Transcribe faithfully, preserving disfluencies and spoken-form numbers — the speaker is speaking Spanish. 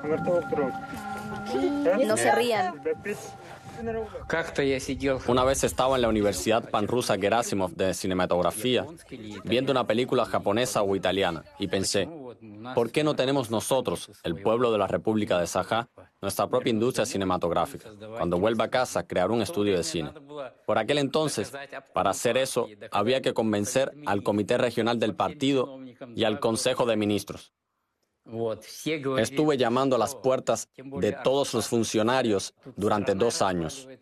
No se rían. Una vez estaba en la Universidad Panrusa Gerasimov de Cinematografía, viendo una película japonesa o italiana, y pensé, ¿por qué no tenemos nosotros, el pueblo de la República de Sajá, nuestra propia industria cinematográfica? Cuando vuelva a casa, crear un estudio de cine. Por aquel entonces, para hacer eso, había que convencer al Comité Regional del Partido y al Consejo de Ministros. Estuve llamando a las puertas de todos los funcionarios durante dos años.